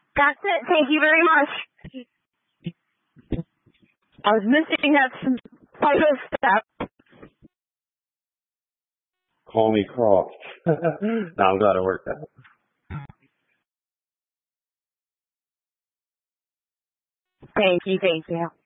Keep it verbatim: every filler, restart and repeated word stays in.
That's it. Thank you very much. I was missing that some photo stuff. Call me Croft. No, I'm glad it worked out. Thank you, thank you.